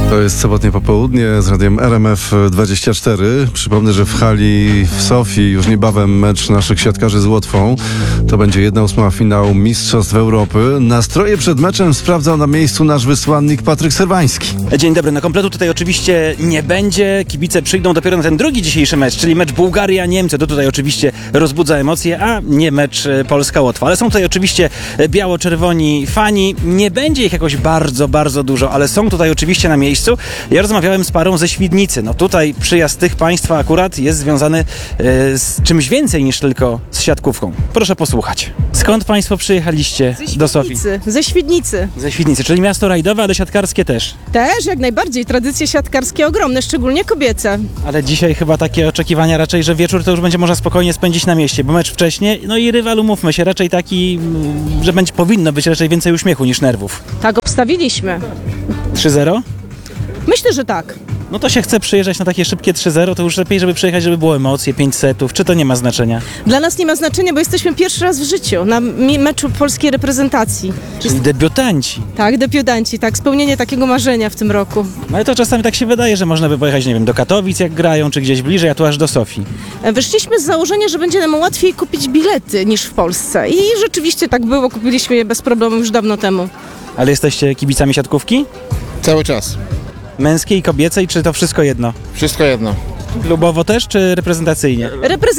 To jest sobotnie popołudnie z radiem RMF24. Przypomnę, że w hali w Sofii już niebawem mecz naszych siatkarzy z Łotwą. To będzie 1/8 finału Mistrzostw Europy. Nastroje przed meczem sprawdzał na miejscu nasz wysłannik Patryk Serwański. Dzień dobry, na kompletu tutaj oczywiście nie będzie. Kibice przyjdą dopiero na ten drugi dzisiejszy mecz, czyli mecz Bułgaria-Niemcy. To tutaj oczywiście rozbudza emocje, a nie mecz Polska-Łotwa. Ale są tutaj oczywiście biało-czerwoni fani. Nie będzie ich jakoś bardzo dużo, ale są tutaj oczywiście na miejscu. Ja rozmawiałem z parą ze Świdnicy. No tutaj przyjazd tych państwa akurat jest związany z czymś więcej niż tylko z siatkówką. Proszę posłuchać. Skąd państwo przyjechaliście do Sofii? Ze Świdnicy. Ze Świdnicy, czyli miasto rajdowe, ale siatkarskie też. Też, jak najbardziej. Tradycje siatkarskie ogromne, szczególnie kobiece. Ale dzisiaj chyba takie oczekiwania raczej, że wieczór to już będzie można spokojnie spędzić na mieście, bo mecz wcześniej, no i rywal, umówmy się, raczej taki, że powinno być raczej więcej uśmiechu niż nerwów. Tak obstawiliśmy. 3-0? Myślę, że tak. No to się chce przyjeżdżać na takie szybkie 3-0, to już lepiej, żeby przyjechać, żeby było emocje, 5 setów, czy to nie ma znaczenia? Dla nas nie ma znaczenia, bo jesteśmy pierwszy raz w życiu na meczu polskiej reprezentacji. Czyli debiutanci. Tak, debiutanci, tak, spełnienie takiego marzenia w tym roku. No ale to czasami tak się wydaje, że można by pojechać, nie wiem, do Katowic jak grają, czy gdzieś bliżej, a tu aż do Sofii. Wyszliśmy z założenia, że będzie nam łatwiej kupić bilety niż w Polsce i rzeczywiście tak było, kupiliśmy je bez problemu już dawno temu. Ale jesteście kibicami siatkówki? Cały czas. Męskiej, kobiecej, czy to wszystko jedno? Wszystko jedno. Klubowo też, czy reprezentacyjnie?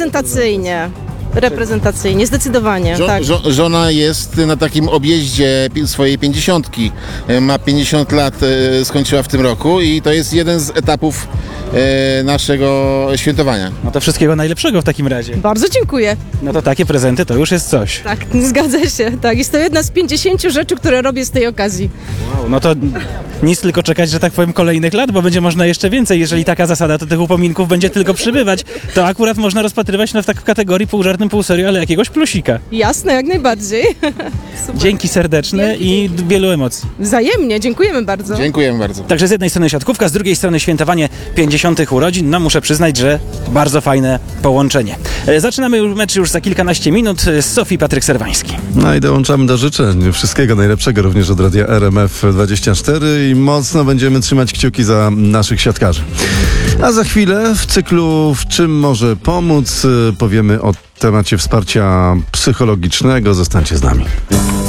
Reprezentacyjnie, zdecydowanie, tak. Żona jest na takim objeździe swojej 50. Ma 50 lat, skończyła w tym roku i to jest jeden z etapów naszego świętowania. No to wszystkiego najlepszego w takim razie. Bardzo dziękuję. No to takie prezenty to już jest coś. Tak, zgadza się. Tak, jest to jedna z 50 rzeczy, które robię z tej okazji. Wow, no to nic, tylko czekać, że tak powiem, kolejnych lat, bo będzie można jeszcze więcej. Jeżeli taka zasada, to tych upominków będzie tylko przybywać. To akurat można rozpatrywać tak w kategorii pół żartem, pół serio, ale jakiegoś plusika. Jasne, jak najbardziej. Dzięki serdeczne i wielu emocji. Wzajemnie, dziękujemy bardzo. Dziękujemy bardzo. Także z jednej strony siatkówka, z drugiej strony świętowanie 50. urodzin. No muszę przyznać, że bardzo fajne połączenie. Zaczynamy mecz już za kilkanaście minut. Z Sofii Patryk Serwański. No i dołączamy do życzeń. Wszystkiego najlepszego również od radia RMF24 i mocno będziemy trzymać kciuki za naszych siatkarzy. A za chwilę w cyklu W czym może pomóc powiemy o temacie wsparcia psychologicznego. Zostańcie z nami.